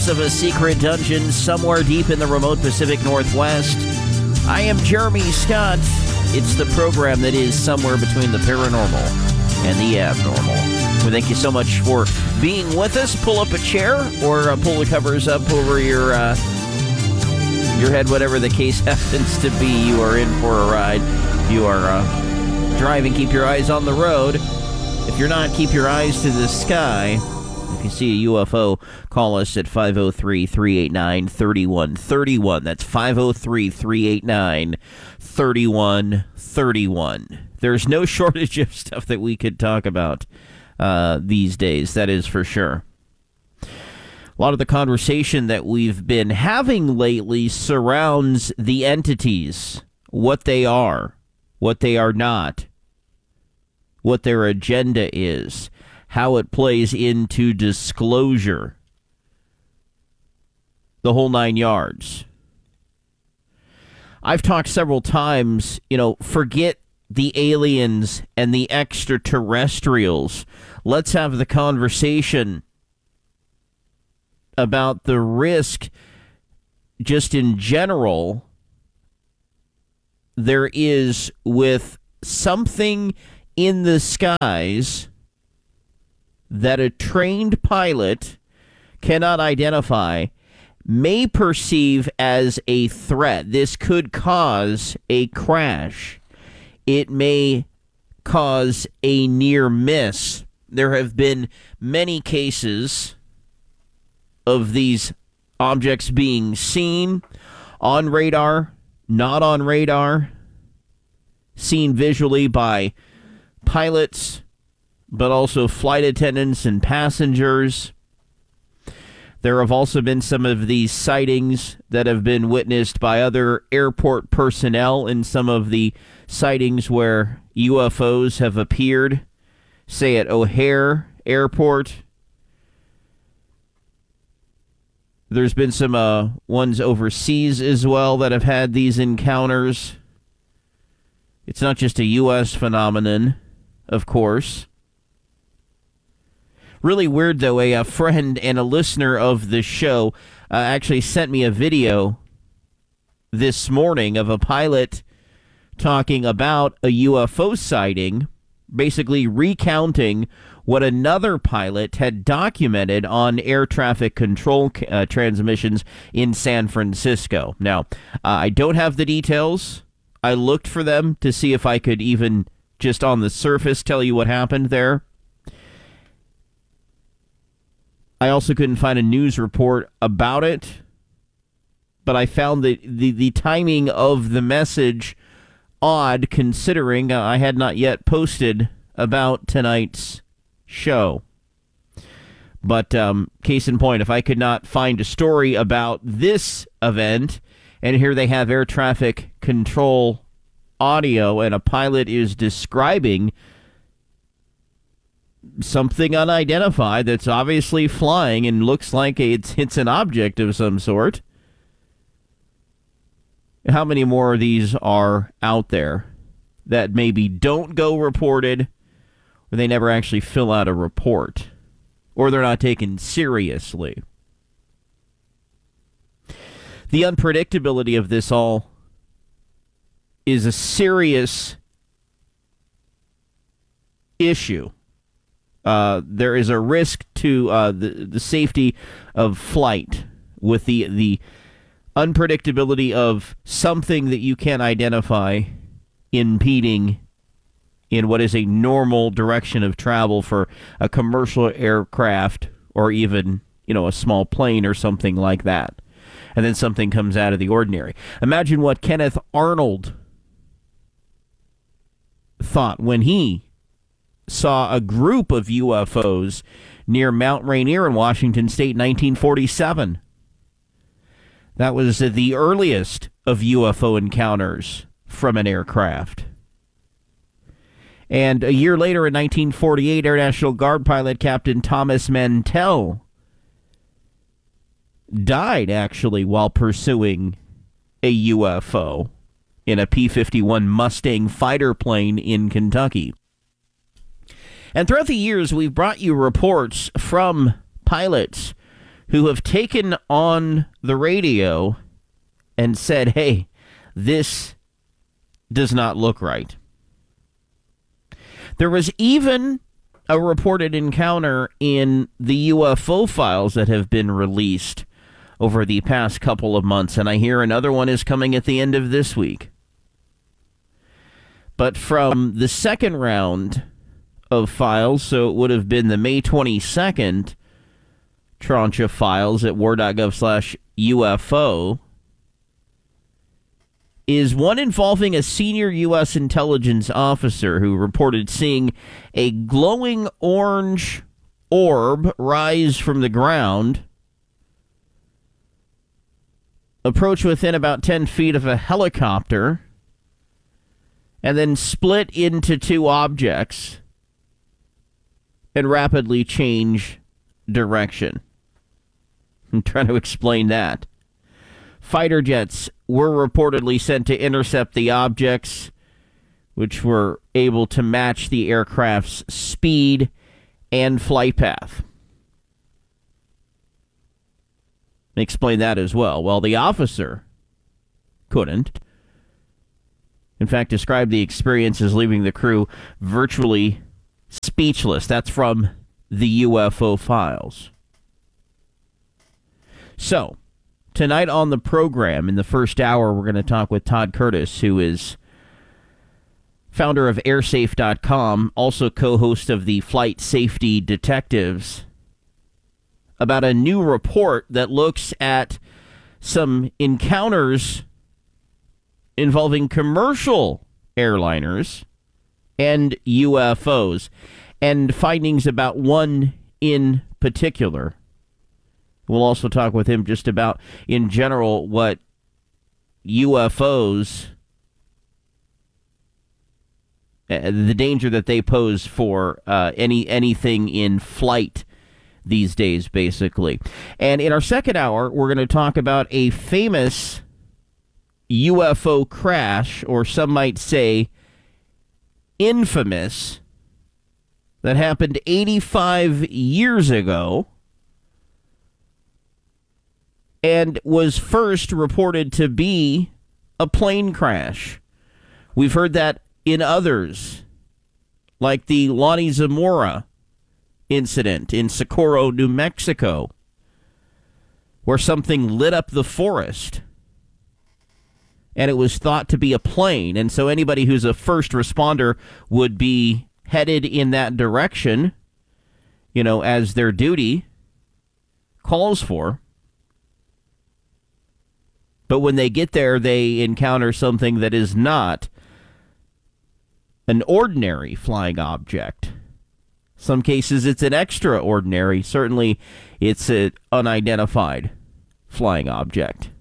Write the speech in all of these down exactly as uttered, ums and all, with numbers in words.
of a secret dungeon somewhere deep in the remote Pacific Northwest. I am Jeremy Scott. It's the program that is somewhere between the paranormal and the abnormal. Well, thank you so much for being with us. Pull up a chair or uh, pull the covers up over your uh, your head, whatever the case happens to be. You are in for a ride. You are uh, driving. Keep your eyes on the road. If you're not, keep your eyes to the sky. If you see a U F O, call us at five oh three, three eight nine, three one three one. That's five oh three, three eight nine, three one three one. There's no shortage of stuff that we could talk about uh, these days, that is for sure. A lot of the conversation that we've been having lately surrounds the entities, what they are, what they are not, what their agenda is, how it plays into disclosure, the whole nine yards. I've talked several times, you know, forget the aliens and the extraterrestrials. Let's have the conversation about the risk just in general there is with something in the skies that a trained pilot cannot identify, may perceive as a threat. This could cause a crash. It may cause a near miss. There have been many cases of these objects being seen on radar, not on radar, seen visually by pilots, but also flight attendants and passengers. There have also been some of these sightings that have been witnessed by other airport personnel in some of the sightings where U F Os have appeared, say at O'Hare Airport. There's been some uh, ones overseas as well that have had these encounters. It's not just a U S phenomenon, of course. Really weird, though, a, a friend and a listener of the show uh, actually sent me a video this morning of a pilot talking about a U F O sighting, basically recounting what another pilot had documented on air traffic control uh, transmissions in San Francisco. Now, uh, I don't have the details. I looked for them to see if I could even just on the surface tell you what happened there. I also couldn't find a news report about it, but I found the, the, the timing of the message odd, considering uh, I had not yet posted about tonight's show. But um, case in point, if I could not find a story about this event, and here they have air traffic control audio, and a pilot is describing something unidentified that's obviously flying and looks like it's, it's an object of some sort. How many more of these are out there that maybe don't go reported, or they never actually fill out a report, or they're not taken seriously? The unpredictability of this all is a serious issue. Uh, there is a risk to uh, the the safety of flight with the the unpredictability of something that you can't identify impeding in what is a normal direction of travel for a commercial aircraft or even, you know, a small plane or something like that. And then something comes out of the ordinary. Imagine what Kenneth Arnold thought when he saw a group of U F Os near Mount Rainier in Washington State in nineteen forty-seven. That was the earliest of U F O encounters from an aircraft. And a year later in nineteen forty-eight, Air National Guard pilot Captain Thomas Mantell died, actually, while pursuing a U F O in a P fifty-one Mustang fighter plane in Kentucky. And throughout the years, we've brought you reports from pilots who have taken on the radio and said, hey, this does not look right. There was even a reported encounter in the U F O files that have been released over the past couple of months, and I hear another one is coming at the end of this week. But from the second round of files, so it would have been the May twenty-second tranche of files at war.gov slash UFO, is one involving a senior U S intelligence officer who reported seeing a glowing orange orb rise from the ground, approach within about ten feet of a helicopter, and then split into two objects and rapidly change direction. I'm trying to explain that. Fighter jets were reportedly sent to intercept the objects, which were able to match the aircraft's speed and flight path. Explain that as well. Well, the officer couldn't. In fact, described the experience as leaving the crew virtually speechless. That's from the U F O files. So, tonight on the program, in the first hour, we're going to talk with Todd Curtis, who is founder of airsafe dot com, also co-host of the Flight Safety Detectives, about a new report that looks at some encounters involving commercial airliners and U F Os, and findings about one in particular. We'll also talk with him just about, in general, what U F Os, uh, the danger that they pose for uh, any anything in flight these days, basically. And in our second hour, we're going to talk about a famous U F O crash, or some might say infamous, that happened eighty-five years ago and was first reported to be a plane crash. We've heard that in others, like the Lonnie Zamora incident in Socorro, New Mexico, where something lit up the forest and it was thought to be a plane. And so anybody who's a first responder would be headed in that direction, you know, as their duty calls for. But when they get there, they encounter something that is not an ordinary flying object. Some cases it's an extraordinary. Certainly it's an unidentified flying object.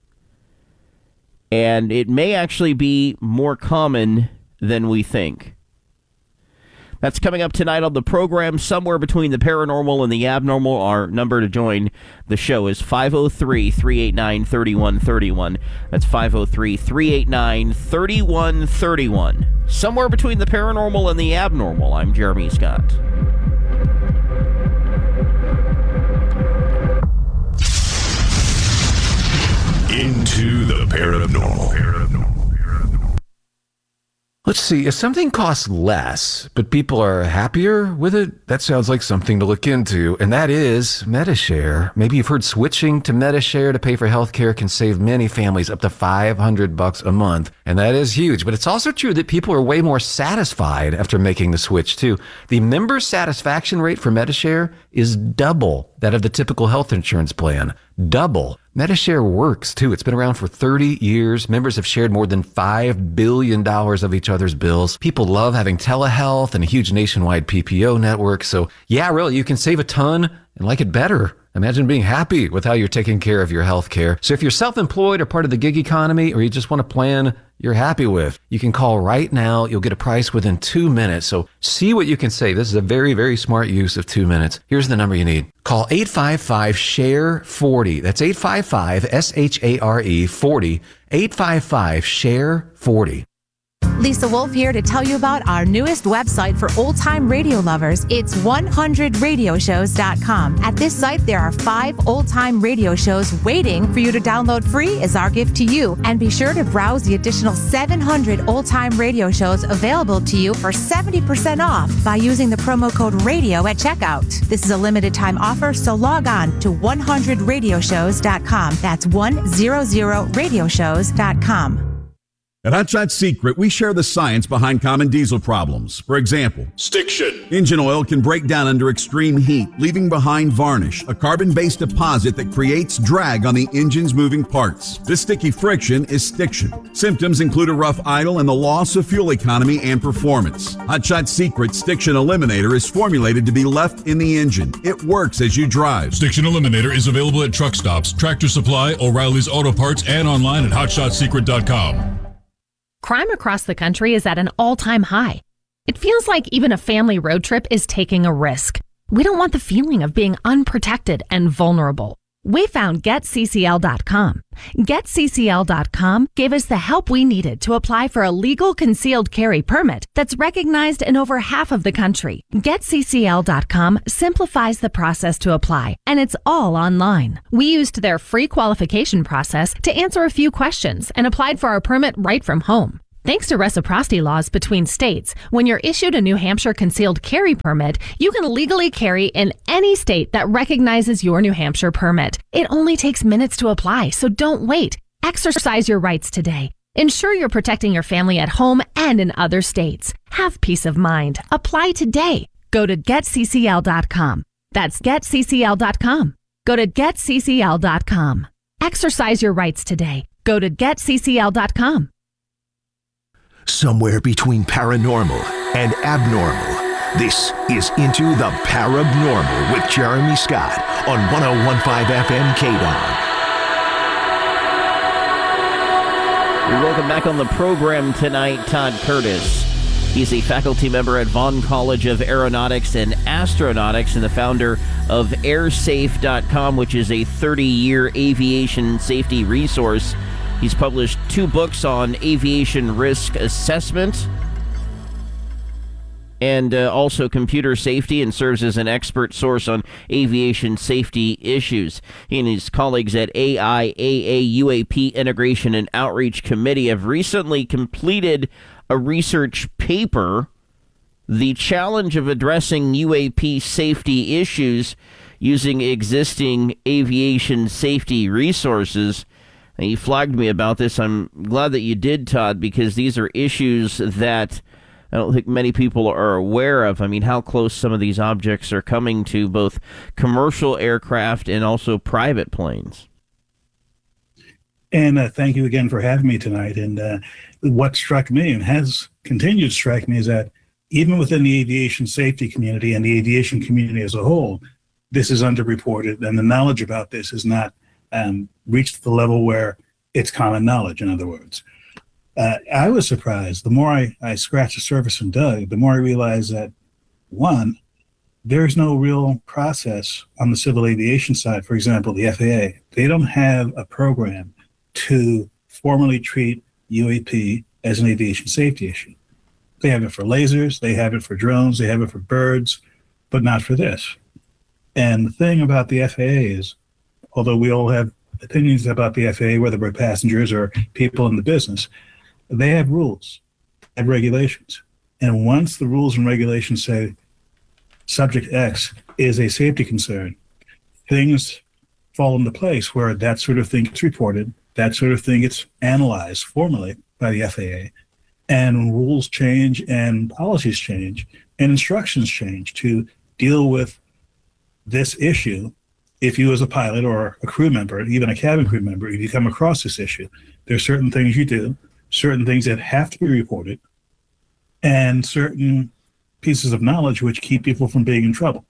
And it may actually be more common than we think. That's coming up tonight on the program, somewhere between the paranormal and the abnormal. Our number to join the show is five oh three, three eight nine, three one three one. That's five oh three, three eight nine, three one three one. Somewhere between the paranormal and the abnormal. I'm Jeremy Scott. Into the paranormal. Let's see, if something costs less, but people are happier with it, that sounds like something to look into, and that is Medi-Share. Maybe you've heard switching to Medi-Share to pay for healthcare can save many families up to five hundred bucks a month, and that is huge. But it's also true that people are way more satisfied after making the switch, too. The member satisfaction rate for Medi-Share is double that of the typical health insurance plan. Double. Medi-Share works, too. It's been around for thirty years. Members have shared more than five billion dollars of each other's bills. People love having telehealth and a huge nationwide P P O network. So, yeah, really, you can save a ton and like it better. Imagine being happy with how you're taking care of your health care. So if you're self-employed or part of the gig economy, or you just want a plan you're happy with, you can call right now. You'll get a price within two minutes. So see what you can save. This is a very, very smart use of two minutes. Here's the number you need. Call eight five five, S H A R E, forty. That's eight five five, S H A R E, forty. eight five five, S H A R E, forty. Lisa Wolf here to tell you about our newest website for old-time radio lovers. It's one hundred radio shows dot com. At this site, there are five old-time radio shows waiting for you to download free as our gift to you. And be sure to browse the additional seven hundred old-time radio shows available to you for seventy percent off by using the promo code RADIO at checkout. This is a limited time offer, so log on to one hundred radio shows dot com. That's one hundred radio shows dot com. At Hot Shot Secret, we share the science behind common diesel problems. For example, Stiction. Engine oil can break down under extreme heat, leaving behind varnish, a carbon-based deposit that creates drag on the engine's moving parts. This sticky friction is stiction. Symptoms include a rough idle and the loss of fuel economy and performance. Hot Shot Secret Stiction Eliminator is formulated to be left in the engine. It works as you drive. Stiction Eliminator is available at truck stops, Tractor Supply, O'Reilly's Auto Parts, and online at hot shot secret dot com. Crime across the country is at an all-time high. It feels like even a family road trip is taking a risk. We don't want the feeling of being unprotected and vulnerable. We found get C C L dot com. get C C L dot com gave us the help we needed to apply for a legal concealed carry permit that's recognized in over half of the country. get C C L dot com simplifies the process to apply, and it's all online. We used their free qualification process to answer a few questions and applied for our permit right from home. Thanks to reciprocity laws between states, when you're issued a New Hampshire concealed carry permit, you can legally carry in any state that recognizes your New Hampshire permit. It only takes minutes to apply, so don't wait. Exercise your rights today. Ensure you're protecting your family at home and in other states. Have peace of mind. Apply today. Go to get C C L dot com. That's get C C L dot com. Go to get C C L dot com. Exercise your rights today. Go to get C C L dot com. Somewhere between paranormal and abnormal, this is Into the Parabnormal with Jeremy Scott on one oh one point five F M K D O N. Welcome back on the program tonight, Todd Curtis. He's a faculty member at Vaughn College of Aeronautics and Astronautics and the founder of airsafe dot com, which is a thirty-year aviation safety resource. He's published two books on aviation risk assessment and uh, also computer safety, and serves as an expert source on aviation safety issues. He and his colleagues at A I A A U A P Integration and Outreach Committee have recently completed a research paper, The Challenge of Addressing U A P Safety Issues Using Existing Aviation Safety Resources. And you flagged me about this. I'm glad that you did, Todd, because these are issues that I don't think many people are aware of. I mean, how close some of these objects are coming to both commercial aircraft and also private planes. And uh, thank you again for having me tonight. And uh, what struck me and has continued to strike me is that even within the aviation safety community and the aviation community as a whole, this is underreported, and the knowledge about this is not Um, reached the level where it's common knowledge, in other words. Uh, I was surprised. The more I, I scratched the surface and dug, the more I realized that, one, there's no real process on the civil aviation side. For example, the F A A, they don't have a program to formally treat U A P as an aviation safety issue. They have it for lasers, they have it for drones, they have it for birds, but not for this. And the thing about the F A A is, although we all have opinions about the F A A, whether we're passengers or people in the business, they have rules, they have regulations. And once the rules and regulations say subject X is a safety concern, things fall into place where that sort of thing gets reported, that sort of thing gets analyzed formally by the F A A, and rules change and policies change and instructions change to deal with this issue. If you as a pilot or a crew member, even a cabin crew member, if you come across this issue, there are certain things you do, certain things that have to be reported, and certain pieces of knowledge which keep people from being in trouble.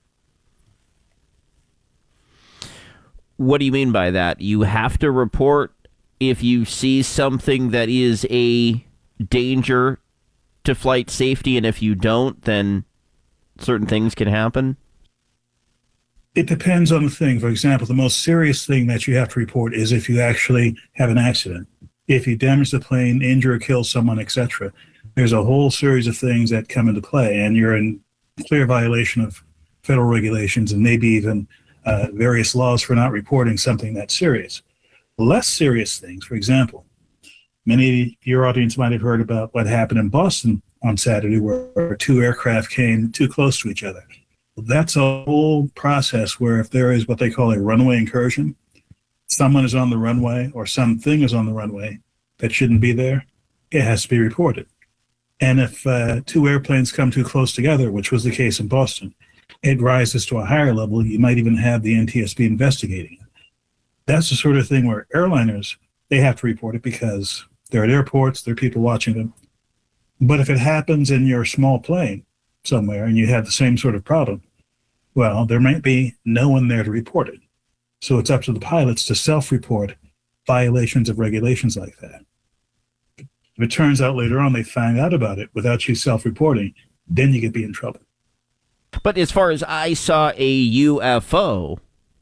What do you mean by that? You have to report if you see something that is a danger to flight safety, and if you don't, then certain things can happen? It depends on the thing. For example, the most serious thing that you have to report is if you actually have an accident. If you damage the plane, injure or kill someone, et cetera. there's a whole series of things that come into play, and you're in clear violation of federal regulations and maybe even uh, various laws for not reporting something that's serious. Less serious things, for example, many of your audience might have heard about what happened in Boston on Saturday, where two aircraft came too close to each other. That's a whole process where if there is what they call a runway incursion, someone is on the runway or something is on the runway that shouldn't be there, it has to be reported. And if uh, two airplanes come too close together, which was the case in Boston, it rises to a higher level. You might even have the N T S B investigating it. That's the sort of thing where airliners, they have to report it because they're at airports, there are people watching them. But if it happens in your small plane somewhere and you have the same sort of problem, well, there might be no one there to report it. So it's up to the pilots to self-report violations of regulations like that. If it turns out later on they find out about it without you self-reporting, then you could be in trouble. But as far as I saw a U F O,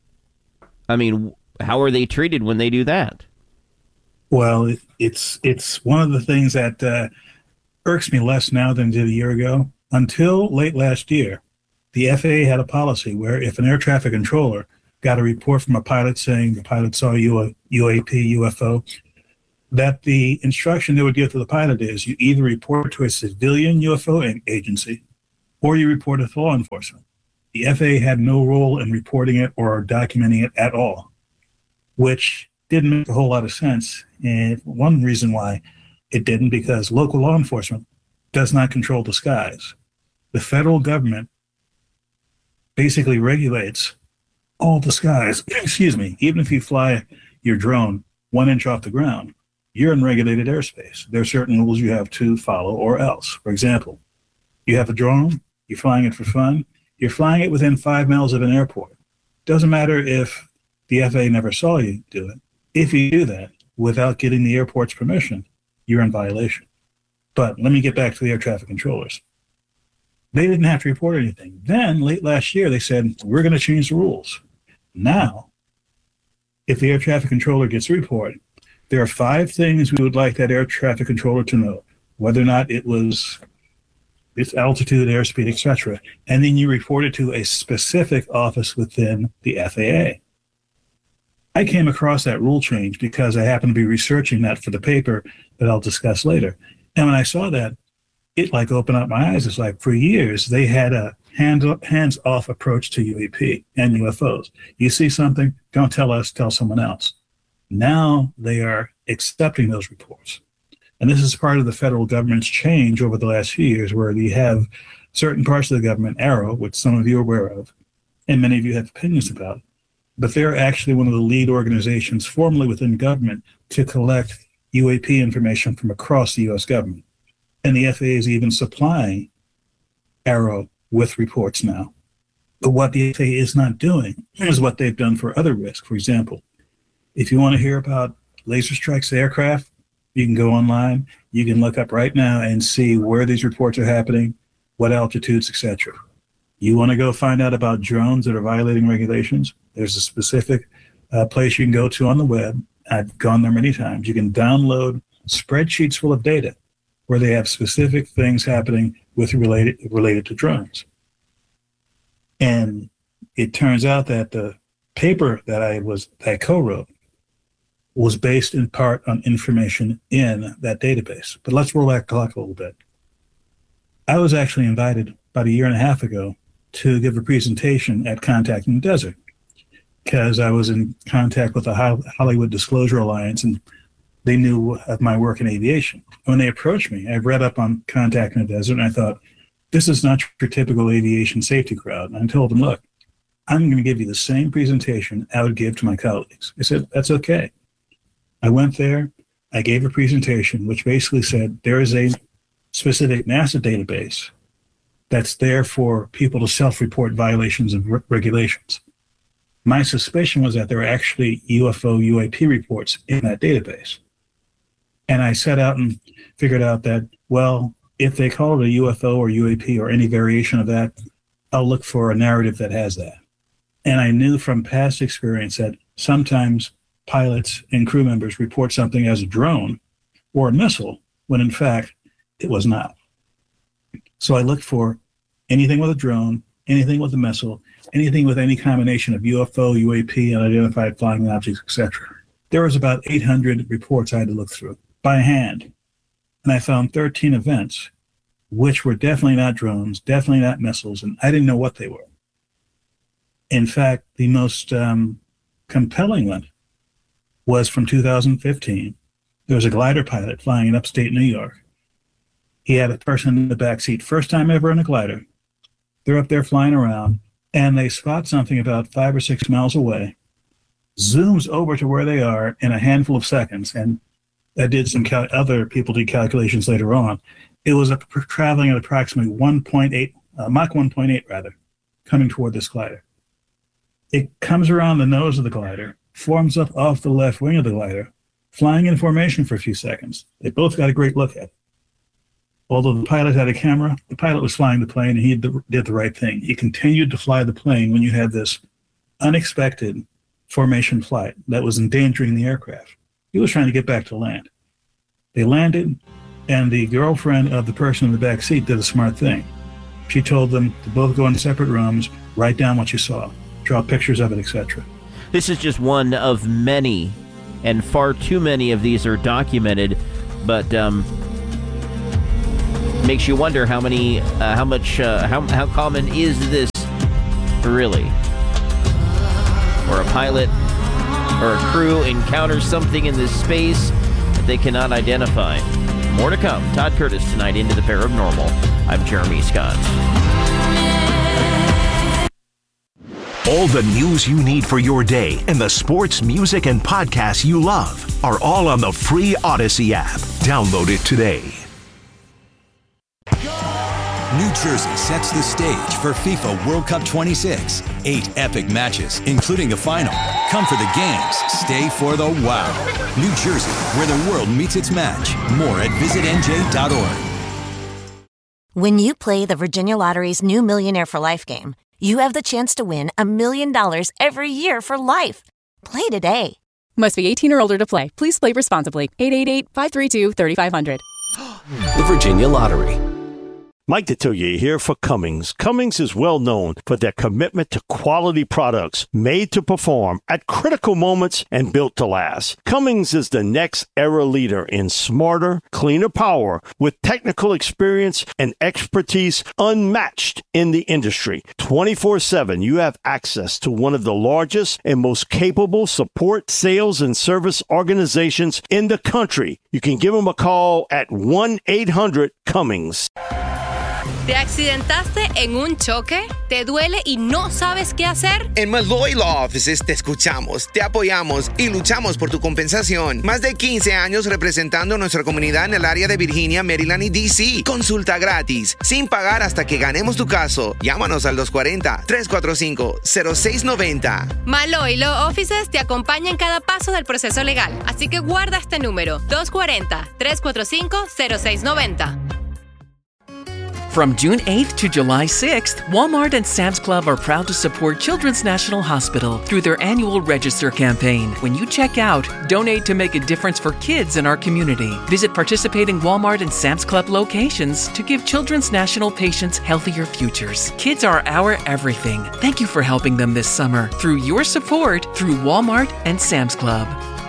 I mean, how are they treated when they do that? Well, it, it's it's one of the things that uh, irks me less now than it did a year ago. Until late last year, the F A A had a policy where if an air traffic controller got a report from a pilot saying the pilot saw a U A P, U F O, that the instruction they would give to the pilot is you either report to a civilian U F O agency or you report it to law enforcement. The F A A had no role in reporting it or documenting it at all, which didn't make a whole lot of sense. And one reason why it didn't, because local law enforcement does not control the skies. The federal government basically regulates all the skies. Excuse me. Even if you fly your drone one inch off the ground, you're in regulated airspace. There are certain rules you have to follow or else. For example, you have a drone, you're flying it for fun, you're flying it within five miles of an airport. Doesn't matter if the F A A never saw you do it. If you do that without getting the airport's permission, you're in violation. But let me get back to the air traffic controllers. They didn't have to report anything. Then, late last year, they said, we're going to change the rules. Now, if the air traffic controller gets a report, there are five things we would like that air traffic controller to know, whether or not it was its altitude, airspeed, et cetera. And then you report it to a specific office within the F A A. I came across that rule change because I happened to be researching that for the paper that I'll discuss later. And when I saw that, it like opened up my eyes. It's like for years, they had a hand, hands-off approach to U A P and U F Os. You see something, don't tell us, tell someone else. Now they are accepting those reports. And this is part of the federal government's change over the last few years, where you have certain parts of the government, AARO, which some of you are aware of, and many of you have opinions about, but they're actually one of the lead organizations formally within government to collect U A P information from across the U S government. And the F A A is even supplying AARO with reports now. But what the F A A is not doing is what they've done for other risks. For example, if you want to hear about laser strikes aircraft, you can go online. You can look up right now and see where these reports are happening, what altitudes, et cetera. You want to go find out about drones that are violating regulations? There's a specific uh, place you can go to on the web. I've gone there many times. You can download spreadsheets full of data where they have specific things happening with related related to drones. And it turns out that the paper that I was that I co-wrote was based in part on information in that database. But let's roll back the clock a little bit. I was actually invited about a year and a half ago to give a presentation at Contact in the Desert because I was in contact with the Hollywood Disclosure Alliance and they knew of my work in aviation. When they approached me, I read up on Contact in the Desert and I thought, this is not your typical aviation safety crowd. And I told them, look, I'm going to give you the same presentation I would give to my colleagues. I said, that's okay. I went there, I gave a presentation which basically said there is a specific NASA database that's there for people to self-report violations of re- regulations. My suspicion was that there were actually U F O U A P reports in that database. And I set out and figured out that, well, if they call it a U F O or U A P or any variation of that, I'll look for a narrative that has that. And I knew from past experience that sometimes pilots and crew members report something as a drone or a missile, when in fact It was not. So I looked for anything with a drone, anything with a missile, anything with any combination of U F O, U A P, unidentified flying objects, et cetera. There was about eight hundred reports I had to look through by hand. And I found thirteen events, which were definitely not drones, definitely not missiles, and I didn't know what they were. In fact, the most um, compelling one was from two thousand fifteen. There was a glider pilot flying in upstate New York. He had a person in the back seat, first time ever in a glider. They're up there flying around, and they spot something about five or six miles away, zooms over to where they are in a handful of seconds, and I did some cal- other people did calculations later on. It was a, traveling at approximately one point eight, uh, Mach one point eight rather, coming toward this glider. It comes around the nose of the glider, forms up off the left wing of the glider, flying in formation for a few seconds. They both got a great look at it. Although the pilot had a camera, the pilot was flying the plane, and he did the, did the right thing. He continued to fly the plane when you had this unexpected formation flight that was endangering the aircraft. He was trying to get back to land. They landed, and the girlfriend of the person in the back seat did a smart thing. She told them to both go in separate rooms, write down what you saw, draw pictures of it, et cetera. This is just one of many, and far too many of these are documented, but um, makes you wonder how many, uh, how much, uh, how how common is this really? Or a pilot or a crew encounters something in this space that they cannot identify. More to come. Todd Curtis tonight into the Paranormal. I'm Jeremy Scott. All the news you need for your day and the sports, music, and podcasts you love are all on the free Odyssey app. Download it today. New Jersey sets the stage for FIFA World Cup twenty-six. Eight epic matches, including a final. Come for the games, stay for the wow. New Jersey, where the world meets its match. More at visit N J dot org. When you play the Virginia Lottery's new Millionaire for Life game, you have the chance to win a million dollars every year for life. Play today. Must be eighteen or older to play. Please play responsibly. eight eight eight, five three two, three five zero zero. The Virginia Lottery. Mike Detillier here for Cummings. Cummings is well known for their commitment to quality products made to perform at critical moments and built to last. Cummings is the next era leader in smarter, cleaner power with technical experience and expertise unmatched in the industry. twenty-four seven, you have access to one of the largest and most capable support, sales, and service organizations in the country. You can give them a call at one eight hundred Cummings. ¿Te accidentaste en un choque? ¿Te duele y no sabes qué hacer? En Malloy Law Offices te escuchamos, te apoyamos y luchamos por tu compensación. Más de quince años representando a nuestra comunidad en el área de Virginia, Maryland y D C. Consulta gratis, sin pagar hasta que ganemos tu caso. Llámanos al dos cuatro cero, tres cuatro cinco, cero seis nueve cero. Malloy Law Offices te acompaña en cada paso del proceso legal. Así que guarda este número, dos cuatro cero, tres cuatro cinco, cero seis nueve cero. From June eighth to July sixth, Walmart and Sam's Club are proud to support Children's National Hospital through their annual Register campaign. When you check out, donate to make a difference for kids in our community. Visit participating Walmart and Sam's Club locations to give Children's National patients healthier futures. Kids are our everything. Thank you for helping them this summer through your support through Walmart and Sam's Club.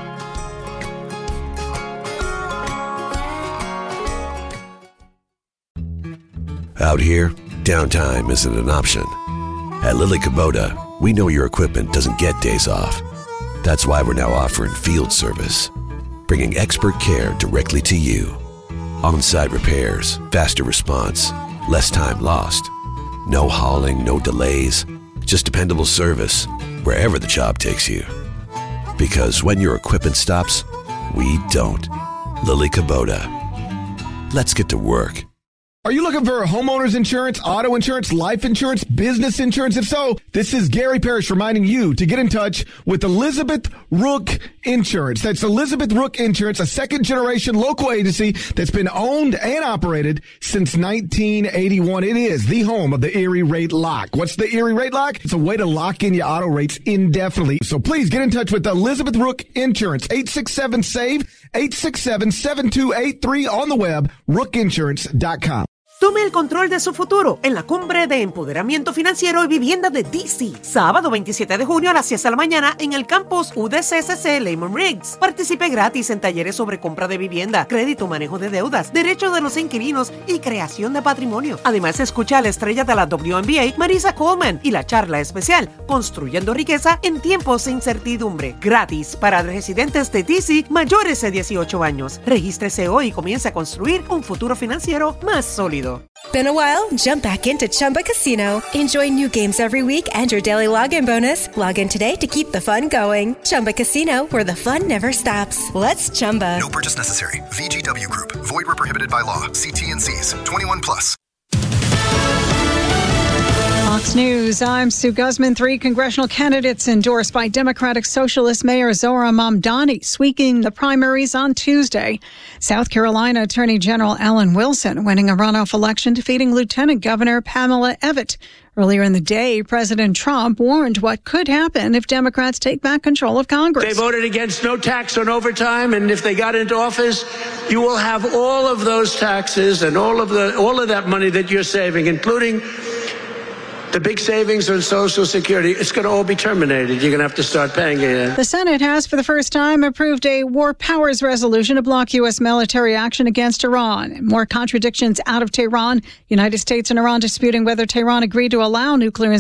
Out here, downtime isn't an option. At Lilly Kubota, we know your equipment doesn't get days off. That's why we're now offering field service, bringing expert care directly to you. On-site repairs, faster response, less time lost. No hauling, no delays, just dependable service wherever the job takes you. Because when your equipment stops, we don't. Lilly Kubota. Let's get to work. Are you looking for homeowners insurance, auto insurance, life insurance, business insurance? If so, this is Gary Parrish reminding you to get in touch with Elizabeth Rook Insurance. That's Elizabeth Rook Insurance, a second-generation local agency that's been owned and operated since nineteen eighty-one. It is the home of the Erie Rate Lock. What's the Erie Rate Lock? It's a way to lock in your auto rates indefinitely. So please get in touch with Elizabeth Rook Insurance, eight six seven, SAVE, eight six seven, seven two eight three on the web, rook insurance dot com. Tome el control de su futuro en la Cumbre de Empoderamiento Financiero y Vivienda de D C. Sábado veintisiete de junio a las seis de la mañana en el campus U D C C C Lehman Riggs. Participe gratis en talleres sobre compra de vivienda, crédito, manejo de deudas, derechos de los inquilinos y creación de patrimonio. Además, escucha a la estrella de la W N B A, Marisa Coleman, y la charla especial Construyendo Riqueza en Tiempos de Incertidumbre. Gratis para residentes de D C mayores de dieciocho años. Regístrese hoy y comience a construir un futuro financiero más sólido. Been a while? Jump back into Chumba Casino. Enjoy new games every week and your daily login bonus. Log in today to keep the fun going. Chumba Casino, where the fun never stops. Let's Chumba. No purchase necessary. V G W Group. Void where prohibited by law. See T N Cs. twenty-one plus. Fox News, I'm Sue Guzman. Three congressional candidates endorsed by Democratic Socialist Mayor Zohran Mamdani sweeping the primaries on Tuesday. South Carolina Attorney General Alan Wilson winning a runoff election, defeating Lieutenant Governor Pamela Evette. Earlier in the day, President Trump warned what could happen if Democrats take back control of Congress. They voted against no tax on overtime, and if they got into office, you will have all of those taxes and all of the all of that money that you're saving, including the big savings on Social Security. It's going to all be terminated. You're going to have to start paying it. The Senate has, for the first time, approved a war powers resolution to block U S military action against Iran. More contradictions out of Tehran. United States and Iran disputing whether Tehran agreed to allow nuclear